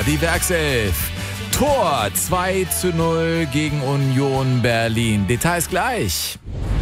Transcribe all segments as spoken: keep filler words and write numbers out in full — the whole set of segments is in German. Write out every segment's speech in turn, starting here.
die Werkself. Tor zwei zu null gegen Union Berlin. Details gleich.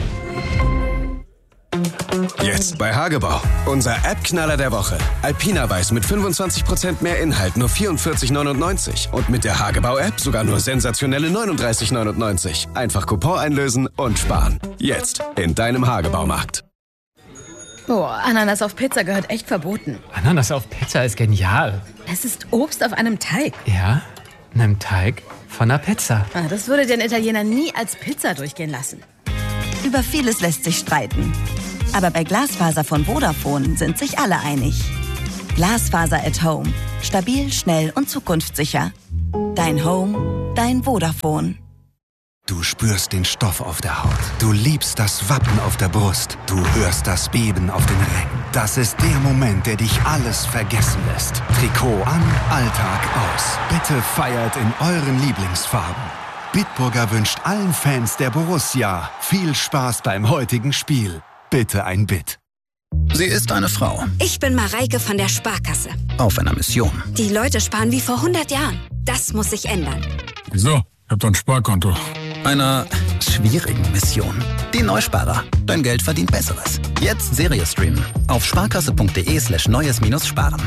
Jetzt bei Hagebau. Unser App-Knaller der Woche. Alpina Weiß mit fünfundzwanzig Prozent mehr Inhalt, nur vierundvierzig neunundneunzig. Und mit der Hagebau-App sogar nur sensationelle neununddreißig neunundneunzig. Einfach Coupon einlösen und sparen. Jetzt in deinem Hagebaumarkt. Boah, Ananas auf Pizza gehört echt verboten. Ananas auf Pizza ist genial. Es ist Obst auf einem Teig. Ja, einem Teig von einer Pizza. Ah, das würde den Italiener nie als Pizza durchgehen lassen. Über vieles lässt sich streiten. Aber bei Glasfaser von Vodafone sind sich alle einig. Glasfaser at Home. Stabil, schnell und zukunftssicher. Dein Home, dein Vodafone. Du spürst den Stoff auf der Haut. Du liebst das Wappen auf der Brust. Du hörst das Beben auf den Rängen. Das ist der Moment, der dich alles vergessen lässt. Trikot an, Alltag aus. Bitte feiert in euren Lieblingsfarben. Bitburger wünscht allen Fans der Borussia viel Spaß beim heutigen Spiel. Bitte ein Bit. Sie ist eine Frau. Ich bin Mareike von der Sparkasse. Auf einer Mission. Die Leute sparen wie vor hundert Jahren. Das muss sich ändern. Wieso? Ich hab doch ein Sparkonto. Einer schwierigen Mission. Die Neusparer. Dein Geld verdient Besseres. Jetzt Serie streamen. Auf sparkasse.de slash neues minus sparen.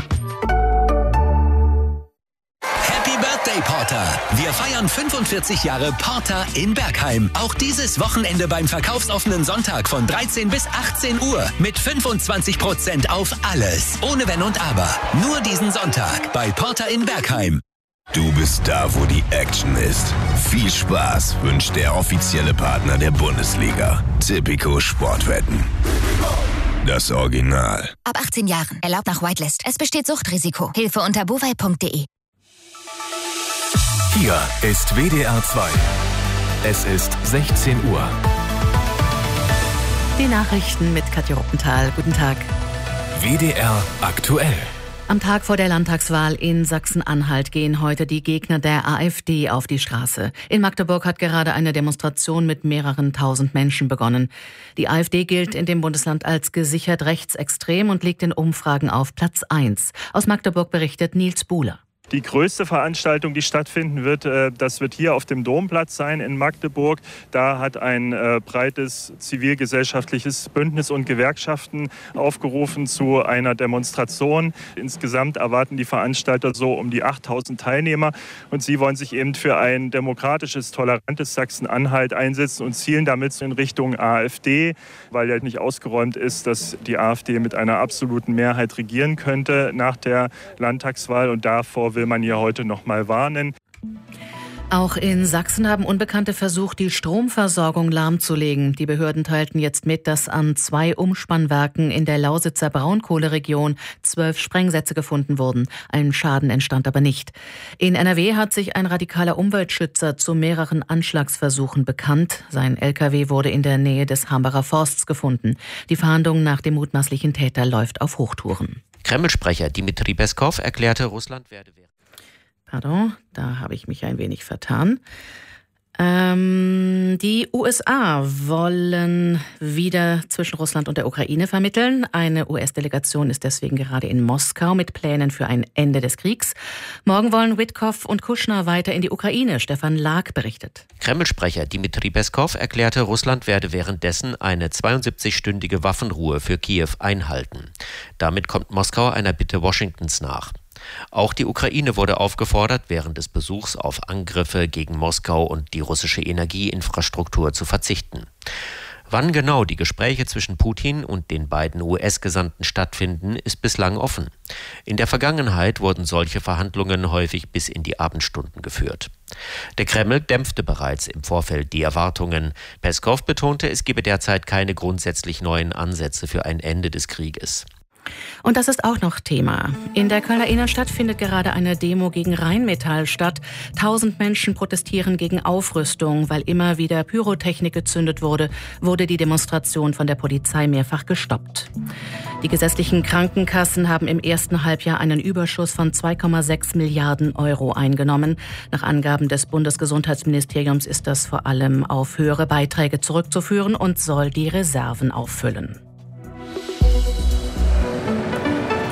Happy Birthday, Porter! Wir feiern fünfundvierzig Jahre Porter in Bergheim. Auch dieses Wochenende beim verkaufsoffenen Sonntag von dreizehn bis achtzehn Uhr. Mit fünfundzwanzig Prozent auf alles. Ohne Wenn und Aber. Nur diesen Sonntag bei Porter in Bergheim. Du bist da, wo die Action ist. Viel Spaß wünscht der offizielle Partner der Bundesliga. Tipico Sportwetten. Das Original. Ab achtzehn Jahren. Erlaubt nach Whitelist. Es besteht Suchtrisiko. Hilfe unter bovai punkt de. Hier ist W D R zwei. Es ist sechzehn Uhr. Die Nachrichten mit Katja Ruppenthal. Guten Tag. W D R aktuell. Am Tag vor der Landtagswahl in Sachsen-Anhalt gehen heute die Gegner der AfD auf die Straße. In Magdeburg hat gerade eine Demonstration mit mehreren tausend Menschen begonnen. Die AfD gilt in dem Bundesland als gesichert rechtsextrem und liegt in Umfragen auf Platz eins. Aus Magdeburg berichtet Nils Buhler. Die größte Veranstaltung, die stattfinden wird, das wird hier auf dem Domplatz sein in Magdeburg. Da hat ein breites zivilgesellschaftliches Bündnis und Gewerkschaften aufgerufen zu einer Demonstration. Insgesamt erwarten die Veranstalter so um die achttausend Teilnehmer. Und sie wollen sich eben für ein demokratisches, tolerantes Sachsen-Anhalt einsetzen und zielen damit in Richtung AfD, weil ja nicht ausgeräumt ist, dass die AfD mit einer absoluten Mehrheit regieren könnte nach der Landtagswahl. Und davor will man hier heute noch mal warnen. Auch in Sachsen haben Unbekannte versucht, die Stromversorgung lahmzulegen. Die Behörden teilten jetzt mit, dass an zwei Umspannwerken in der Lausitzer Braunkohleregion zwölf Sprengsätze gefunden wurden. Ein Schaden entstand aber nicht. In N R W hat sich ein radikaler Umweltschützer zu mehreren Anschlagsversuchen bekannt. Sein L K W wurde in der Nähe des Hambacher Forsts gefunden. Die Fahndung nach dem mutmaßlichen Täter läuft auf Hochtouren. Kreml-Sprecher Dmitri Peskov erklärte, Russland werde... Pardon, da habe ich mich ein wenig vertan. Ähm, die U S A wollen wieder zwischen Russland und der Ukraine vermitteln. Eine U S-Delegation ist deswegen gerade in Moskau mit Plänen für ein Ende des Kriegs. Morgen wollen Witkow und Kushner weiter in die Ukraine. Stefan Lag berichtet. Kreml-Sprecher Dmitri Peskov erklärte, Russland werde währenddessen eine zweiundsiebzigstündige Waffenruhe für Kiew einhalten. Damit kommt Moskau einer Bitte Washingtons nach. Auch die Ukraine wurde aufgefordert, während des Besuchs auf Angriffe gegen Moskau und die russische Energieinfrastruktur zu verzichten. Wann genau die Gespräche zwischen Putin und den beiden U S-Gesandten stattfinden, ist bislang offen. In der Vergangenheit wurden solche Verhandlungen häufig bis in die Abendstunden geführt. Der Kreml dämpfte bereits im Vorfeld die Erwartungen. Peskov betonte, es gebe derzeit keine grundsätzlich neuen Ansätze für ein Ende des Krieges. Und das ist auch noch Thema. In der Kölner Innenstadt findet gerade eine Demo gegen Rheinmetall statt. Tausend Menschen protestieren gegen Aufrüstung. Weil immer wieder Pyrotechnik gezündet wurde, wurde die Demonstration von der Polizei mehrfach gestoppt. Die gesetzlichen Krankenkassen haben im ersten Halbjahr einen Überschuss von zwei Komma sechs Milliarden Euro eingenommen. Nach Angaben des Bundesgesundheitsministeriums ist das vor allem auf höhere Beiträge zurückzuführen und soll die Reserven auffüllen.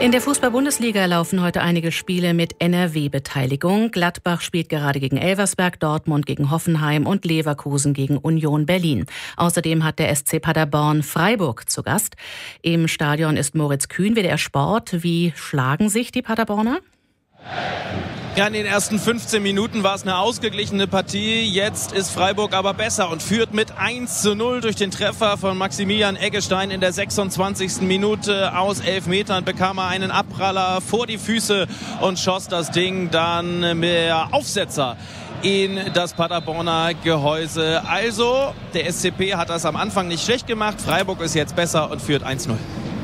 In der Fußball-Bundesliga laufen heute einige Spiele mit N R W-Beteiligung. Gladbach spielt gerade gegen Elversberg, Dortmund gegen Hoffenheim und Leverkusen gegen Union Berlin. Außerdem hat der S C Paderborn Freiburg zu Gast. Im Stadion ist Moritz Kühn, W D R Sport. Wie schlagen sich die Paderborner? Ja, in den ersten fünfzehn Minuten war es eine ausgeglichene Partie. Jetzt ist Freiburg aber besser und führt mit eins zu null durch den Treffer von Maximilian Eggestein in der sechsundzwanzigsten Minute. Aus elf Metern bekam er einen Abpraller vor die Füße und schoss das Ding dann mit Aufsetzer in das Paderborner Gehäuse. Also, der S C P hat das am Anfang nicht schlecht gemacht. Freiburg ist jetzt besser und führt eins zu null.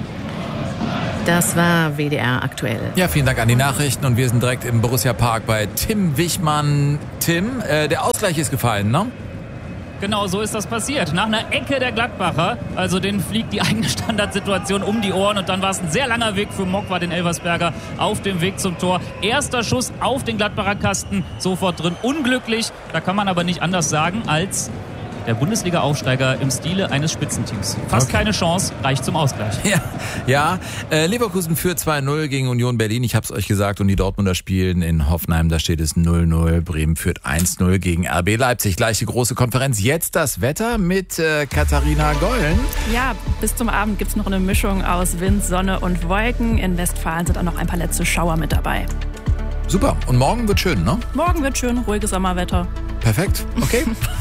Das war W D R aktuell. Ja, vielen Dank an die Nachrichten und wir sind direkt im Borussia Park bei Tim Wichmann. Tim, äh, der Ausgleich ist gefallen, ne? Genau, so ist das passiert. Nach einer Ecke der Gladbacher, also denen fliegt die eigene Standardsituation um die Ohren und dann war es ein sehr langer Weg für Mokwa, den Elversberger, auf dem Weg zum Tor. Erster Schuss auf den Gladbacher Kasten, sofort drin. Unglücklich, da kann man aber nicht anders sagen als der Bundesliga-Aufsteiger im Stile eines Spitzenteams. Fast okay. Keine Chance, reicht zum Ausgleich. Ja, ja. Äh, Leverkusen führt zwei null gegen Union Berlin. Ich habe es euch gesagt. Und die Dortmunder spielen in Hoffenheim. Da steht es null null. Bremen führt eins null gegen R B Leipzig. Gleiche große Konferenz. Jetzt das Wetter mit äh, Katharina Gollen. Ja, bis zum Abend gibt es noch eine Mischung aus Wind, Sonne und Wolken. In Westfalen sind auch noch ein paar letzte Schauer mit dabei. Super. Und morgen wird schön, ne? Morgen wird schön. Ruhiges Sommerwetter. Perfekt. Okay.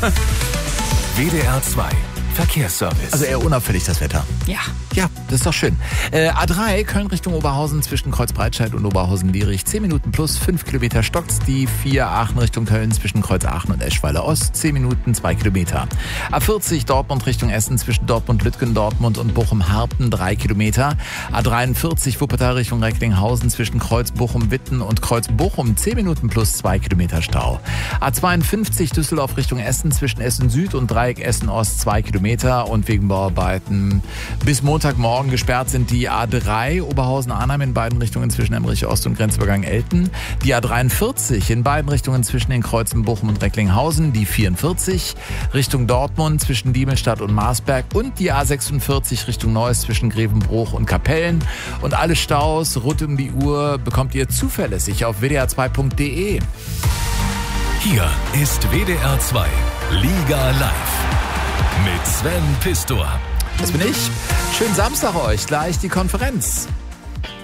W D R zwei Verkehrsservice. Also eher unauffällig das Wetter. Ja. Ja, das ist doch schön. Äh, A drei, Köln Richtung Oberhausen zwischen Kreuz-Breitscheid und Oberhausen-Lierich. zehn Minuten plus fünf Kilometer stockt's. Die vier Aachen Richtung Köln zwischen Kreuz-Aachen und Eschweiler-Ost. zehn Minuten, zwei Kilometer. A vierzig, Dortmund Richtung Essen zwischen Dortmund-Lütgen, Dortmund und Bochum-Harten. drei Kilometer. A dreiundvierzig, Wuppertal Richtung Recklinghausen zwischen Kreuz-Bochum-Witten und Kreuz-Bochum. zehn Minuten plus zwei Kilometer Stau. A zweiundfünfzig, Düsseldorf Richtung Essen zwischen Essen Süd und Dreieck Essen-Ost. zwei Kilometer. Und wegen Bauarbeiten bis Montagmorgen gesperrt sind die A drei Oberhausen-Arnheim in beiden Richtungen zwischen Emmerich Ost und Grenzübergang Elten. Die A dreiundvierzig in beiden Richtungen zwischen den Kreuzen Bochum und Recklinghausen. Die vierundvierzig Richtung Dortmund zwischen Diemelstadt und Marsberg. Und die A sechsundvierzig Richtung Neuss zwischen Grevenbruch und Kapellen. Und alle Staus rund um die Uhr bekommt ihr zuverlässig auf w d r zwei punkt d e. Hier ist W D R zwei Liga Live mit Sven Pistor. Das bin ich. Schönen Samstag euch. Gleich die Konferenz.